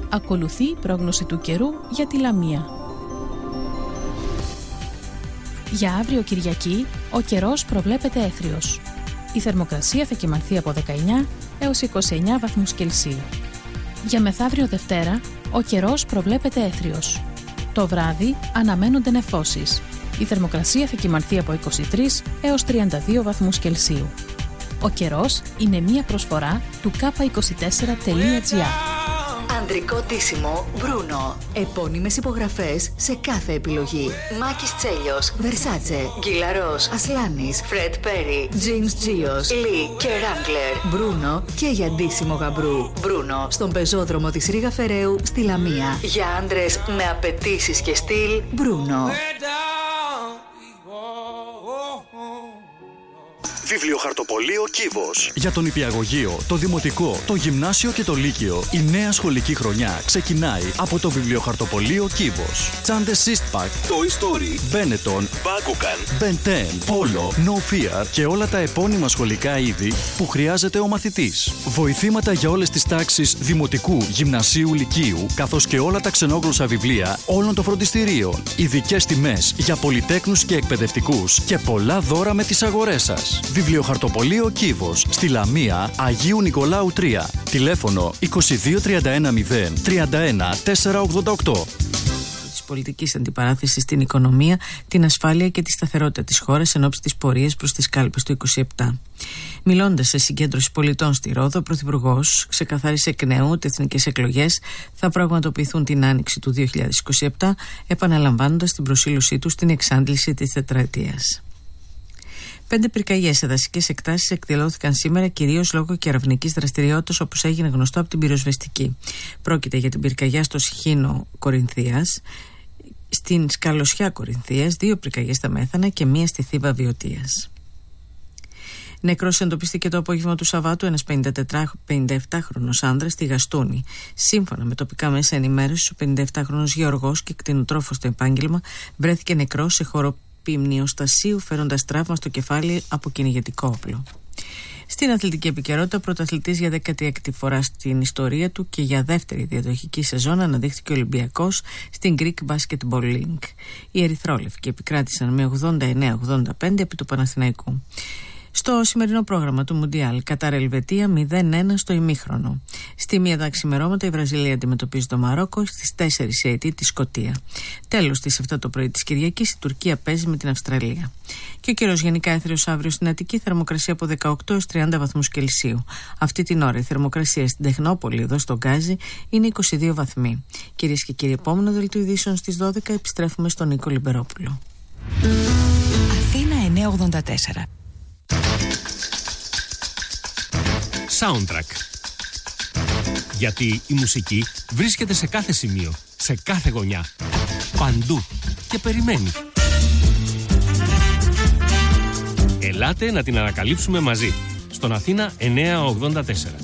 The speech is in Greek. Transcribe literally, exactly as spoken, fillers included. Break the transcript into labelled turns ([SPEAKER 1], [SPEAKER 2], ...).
[SPEAKER 1] Ακολουθεί η πρόγνωση του καιρού για τη Λαμία. Για αύριο Κυριακή, ο καιρός προβλέπεται έθριος. Η θερμοκρασία θα κυμανθεί από δεκαεννιά έως είκοσι εννιά βαθμούς Κελσίου. Για μεθαύριο Δευτέρα, ο καιρός προβλέπεται έθριος. Το βράδυ αναμένονται νεφώσεις. Η θερμοκρασία θα κυμανθεί από είκοσι τρεις έως τριάντα δύο βαθμούς Κελσίου. Ο καιρός είναι μία προσφορά του κάπα είκοσι τέσσερα τελεία τζι άρ.
[SPEAKER 2] Ανδρικό ντύσιμο Bruno. Επώνυμες υπογραφές σε κάθε επιλογή. Μάκης Τσέλιος, Versace, Γκυλαρός, Ασλάνης, Fred Perry, James Gios, Lee και Wrangler. Bruno και για ντύσιμο γαμπρού. Bruno στον πεζόδρομο της Ρήγα Φεραίου στη Λαμία. Για άντρες με απαιτήσεις και στυλ, Bruno.
[SPEAKER 3] Βιβλιοχαρτοπωλείο Κύβος. Για τον νηπιαγωγείο, το δημοτικό, το γυμνάσιο και το λύκειο, η νέα σχολική χρονιά ξεκινάει από το Βιβλιοχαρτοπωλείο Κύβος. Τσάντες Sistpak, Toy Story, Benetton, Bakugan, Ben ten, Polo, No Fear και όλα τα επώνυμα σχολικά είδη που χρειάζεται ο μαθητής. Βοηθήματα για όλες τις τάξεις δημοτικού, γυμνασίου, λυκείου, καθώς και όλα τα ξενόγλωσσα βιβλία όλων των φροντιστηρίων. Ειδικές τιμές για πολυτέκνους και εκπαιδευτικούς και πολλά δώρα με τις αγορές σας. Βιβλιοχαρτοπωλείο Κύβος, στη Λαμία, Αγίου Νικολάου τρία. Τηλέφωνο είκοσι δύο τριάντα ένα μηδέν τριάντα ένα τετρακόσια ογδόντα οκτώ.
[SPEAKER 4] Της πολιτικής αντιπαράθεσης στην οικονομία, την ασφάλεια και τη σταθερότητα της χώρας εν ώψη της πορείας προς τις κάλπες του είκοσι επτά. Μιλώντας σε συγκέντρωση πολιτών στη Ρόδο, ο Πρωθυπουργός ξεκαθάρισε εκ νέου ότι εθνικές εκλογές θα πραγματοποιηθούν την άνοιξη του δύο χιλιάδες είκοσι επτά, επαναλαμβάνοντας την προσήλωσή του στην εξάντληση της τετραετίας. Πέντε πυρκαγιές σε δασικές εκτάσεις εκδηλώθηκαν σήμερα κυρίως λόγω κεραυνικής δραστηριότητας, όπως έγινε γνωστό από την πυροσβεστική. Πρόκειται για την πυρκαγιά στο Σχήνο Κορινθίας, στην Σκαλωσιά Κορινθίας, δύο πυρκαγιές στα Μέθανα και μία στη Θήβα Βιωτίας. Νεκρός εντοπίστηκε το απόγευμα του Σαββάτου ένας πενήντα επτάχρονος άνδρας στη Γαστούνη. Σύμφωνα με τοπικά μέσα ενημέρωσης, ο πενήντα επτάχρονος γεωργός και κτηνοτρόφος στο επάγγελμα βρέθηκε νεκρός σε χώρο ποιμνιοστασίου, φέροντας τραύμα στο κεφάλι από κυνηγετικό όπλο. Στην αθλητική επικαιρότητα, πρωταθλητής για δέκατη έκτη φορά στην ιστορία του και για δεύτερη διαδοχική σεζόν αναδείχθηκε ο Ολυμπιακός στην Greek Basketball League. Οι ερυθρόλευκοι επικράτησαν με ογδόντα εννέα ογδόντα πέντε επί του Παναθηναϊκού. Στο σημερινό πρόγραμμα του Μουντιάλ, Κατάρ Ελβετία μηδέν ένα στο ημίχρονο. Στη μία τα ξημερώματα η Βραζιλία αντιμετωπίζει το Μαρόκο, στις τέσσερις η Αιτή τη Σκωτία. Τέλος, στις επτά το πρωί της Κυριακής η Τουρκία παίζει με την Αυστραλία. Και ο καιρός γενικά έθριος αύριο στην Αττική, θερμοκρασία από δεκαοκτώ έως τριάντα βαθμούς Κελσίου. Αυτή την ώρα η θερμοκρασία στην Τεχνόπολη, εδώ στον Γκάζι, είναι είκοσι δύο βαθμοί. Κυρίες και κύριοι, επόμενο δελτίο ειδήσεων στις δώδεκα επιστρέφουμε στον Νίκο Λιμπερόπουλο.
[SPEAKER 2] Αθήνα εννιακόσια ογδόντα τέσσερα.
[SPEAKER 5] Soundtrack. Γιατί η μουσική βρίσκεται σε κάθε σημείο, σε κάθε γωνιά, παντού και περιμένει. Ελάτε να την ανακαλύψουμε μαζί, στον Αθήνα εννιακόσια ογδόντα τέσσερα.